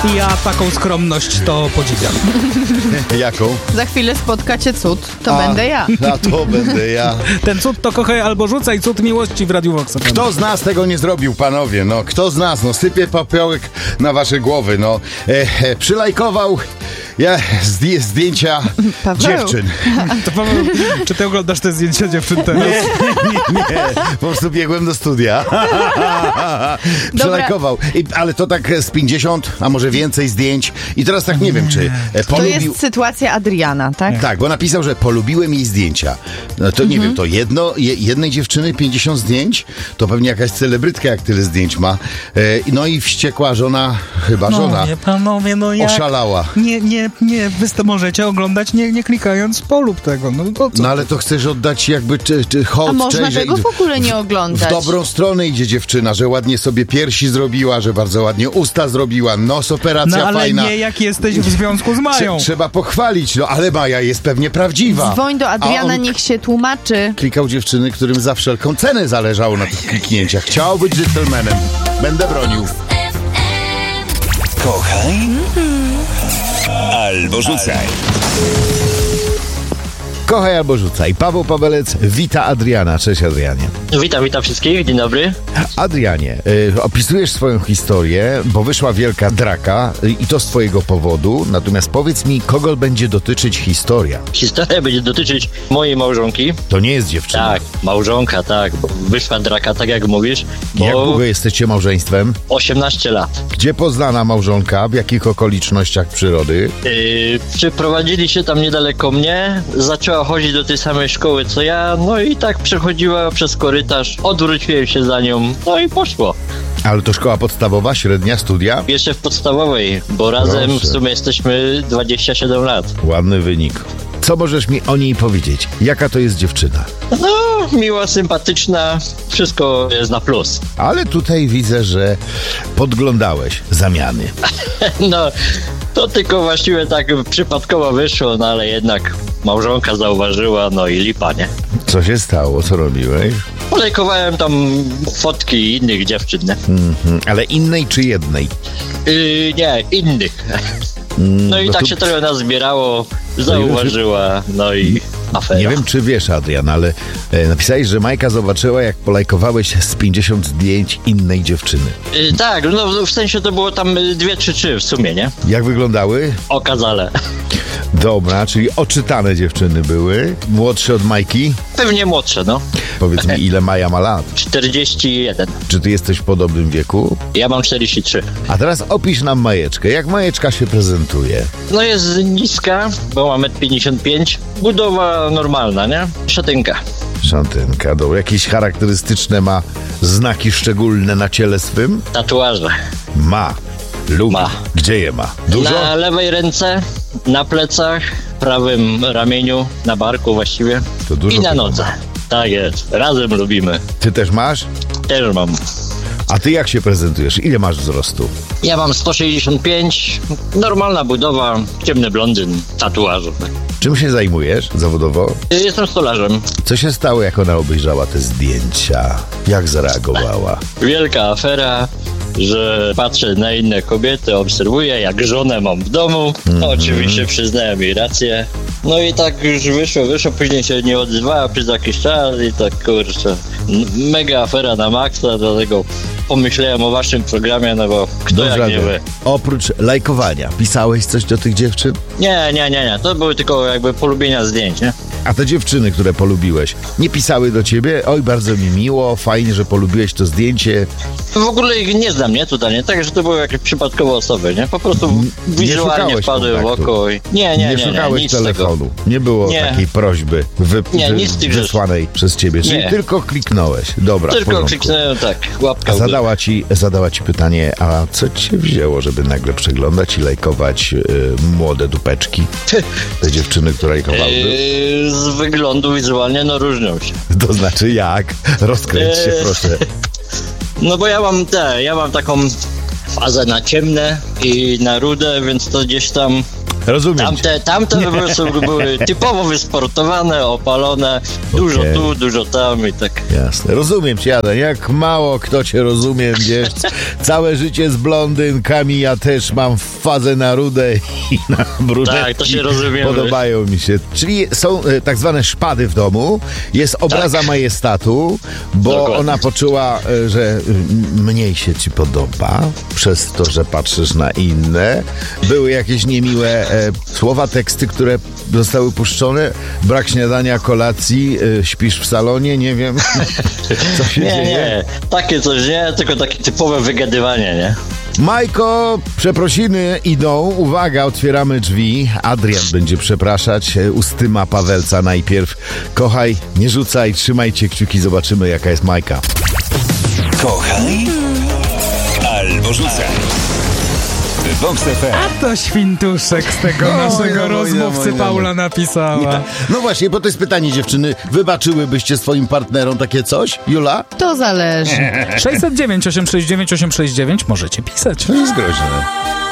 I ja taką skromność to podziwiam. Jaką? Za chwilę spotkacie cud, to będę ja. A to będę ja. Ten cud to kochaj albo rzucaj, cud miłości w Radiu Vox. Kto z nas tego nie zrobił, panowie? No, kto z nas? No, sypie popiołek na wasze głowy. No, przylajkował zdjęcia Paweł. dziewczyn. To Paweł, czy ty oglądasz te zdjęcia dziewczyn teraz? Nie. Po prostu biegłem do studia. Przylajkował. Ale to tak z 50, a może więcej zdjęć. I teraz tak nie wiem, czy To polubił... jest sytuacja Adriana, tak? Tak, bo napisał, że polubiłem jej zdjęcia. No to nie wiem, to jednej dziewczyny 50 zdjęć? To pewnie jakaś celebrytka, jak tyle zdjęć ma. No i wściekła żona, chyba żona, Nie, panowie, no jak? oszalała. Nie, wy to możecie oglądać nie klikając polub tego. No to co? No ale to chcesz oddać jakby hołd, A można cześć, tego że w ogóle nie oglądać. w dobrą stronę idzie dziewczyna, że ładnie sobie piersi zrobiła, że bardzo ładnie usta zrobiła, nos, operacja No ale fajna. nie jak jesteś w związku z Mają. Trzeba pochwalić, no ale Maja jest pewnie prawdziwa. Dzwoń do Adriana, A on niech się tłumaczy. klikał dziewczyny, którym za wszelką cenę zależało na tych kliknięciach. Chciał być dżentelmenem. Będę bronił. Kochaj albo rzucaj. Kochaj albo rzucaj. Paweł Pawelec wita Adriana. Cześć, Adrianie. Witam wszystkich, dzień dobry. Adrianie, opisujesz swoją historię, bo wyszła wielka draka i to z twojego powodu. Natomiast powiedz mi, kogo będzie dotyczyć historia? Historia będzie dotyczyć mojej małżonki. To nie jest dziewczyna. Tak, małżonka, tak. Wyszła draka, tak jak mówisz. Bo Jak długo jesteście małżeństwem? 18 lat. Gdzie poznana małżonka? W jakich okolicznościach przyrody? Przyprowadzili się tam niedaleko mnie. Zaczęła chodzić do tej samej szkoły co ja. No i tak przechodziła przez korytarz. Odwróciłem się za nią. No i poszło. Ale to szkoła podstawowa, średnia, studia? Jeszcze w podstawowej, bo razem Proszę. w sumie jesteśmy 27 lat. Ładny wynik. Co możesz mi o niej powiedzieć? Jaka to jest dziewczyna? No, miła, sympatyczna. Wszystko jest na plus. Ale tutaj widzę, że podglądałeś zamiany. No, to tylko właściwie tak przypadkowo wyszło, no ale jednak małżonka zauważyła, no i lipa, nie? Co się stało? Co robiłeś? Polejkowałem tam fotki innych dziewczyn, nie? Ale innej czy jednej? Nie, innych. No i no tak to- się trochę nas zbierało, zauważyła, no i afera. Nie wiem, czy wiesz, Adrian, ale napisałeś, że Majka zobaczyła, jak polajkowałeś z 50 zdjęć innej dziewczyny. Tak, no w sensie to było tam 2 czy 3 w sumie, nie? Jak wyglądały? Okazale. Dobra, czyli oczytane dziewczyny były. Młodsze od Majki? Pewnie młodsze, no. Powiedz mi, ile Maja ma lat? 41. Czy ty jesteś w podobnym wieku? Ja mam 43. A teraz opisz nam Majeczkę. Jak Majeczka się prezentuje? No jest niska, bo ma 1,55 m. Budowa normalna, nie? Szatynka. Szantynka, dobra. Jakieś charakterystyczne ma znaki szczególne na ciele swym? Tatuaże. Ma. Lubi. Ma. Gdzie je ma? Dużo? Na lewej ręce, na plecach, prawym ramieniu, na barku właściwie To dużo i na tego nodze. ma. Tak jest. Razem lubimy. Ty też masz? Też mam. A ty jak się prezentujesz? Ile masz wzrostu? Ja mam 165, normalna budowa, ciemny blondyn, tatuaże. Czym się zajmujesz zawodowo? Jestem stolarzem. Co się stało, jak ona obejrzała te zdjęcia? Jak zareagowała? Wielka afera, że patrzę na inne kobiety, obserwuję, jak żonę mam w domu. No, oczywiście przyznałem jej rację. No i tak już wyszło, później się nie odzywała przez jakiś czas i tak kurczę, mega afera na maksa, dlatego pomyślałem o waszym programie, no bo kto jak nie wy. Oprócz lajkowania, pisałeś coś do tych dziewczyn? Nie, to były tylko jakby polubienia zdjęć, nie? A te dziewczyny, które polubiłeś, nie pisały do ciebie? Oj, bardzo mi miło, fajnie, że polubiłeś to zdjęcie. W ogóle ich nie znam, nie? Tutaj, nie? Tak, że to były jakieś przypadkowe osoby, nie? Po prostu wizualnie szukałeś wpadły w kontaktu. oko i... Nie, szukałeś nic z tego. telefonu. Nie było Nie. takiej prośby nic z tych rzeczy. wysłanej przez ciebie. Czyli Nie. tylko kliknąłeś. Dobra, w Tylko porządku. kliknąłem tak, łapka A w górę. zadała ci pytanie, a co cię wzięło, żeby nagle przeglądać i lajkować młode dupeczki? Te dziewczyny, które lajkowały. Z wyglądu wizualnie, no różnią się. To znaczy jak? Rozkręć się, proszę. No bo ja mam taką fazę na ciemne i na rude, więc to gdzieś tam Rozumiem cię. Tamte po prostu były typowo wysportowane, opalone, dużo Okej. tu, dużo tam i tak. Jasne, rozumiem cię, Adam, jak mało kto cię rozumie, wiesz, całe życie z blondynkami, ja też mam fazę na rudę i na brunetki. Tak, to się rozumiemy. Podobają mi się. Czyli są tak zwane szpady w domu, jest obraza majestatu, bo Dokładnie. ona poczuła, że mniej się ci podoba, przez to, że patrzysz na inne. Były jakieś niemiłe słowa, teksty, które zostały puszczone, brak śniadania, kolacji, śpisz w salonie, nie wiem, co się dzieje. Nie, takie coś nie, tylko takie typowe wygadywanie, nie? Majko, przeprosiny idą. Uwaga, otwieramy drzwi. Adrian będzie przepraszać. Ustyma Pawelca najpierw. Kochaj, nie rzucaj, trzymajcie kciuki, zobaczymy jaka jest Majka. Kochaj albo rzucaj. Vox FM. To świntuszek z tego naszego rozmówcy Paula napisała. No właśnie, bo to jest pytanie, dziewczyny. Wybaczyłybyście swoim partnerom takie coś? Jula? To zależy. 609 869 869 możecie pisać. To jest groźne.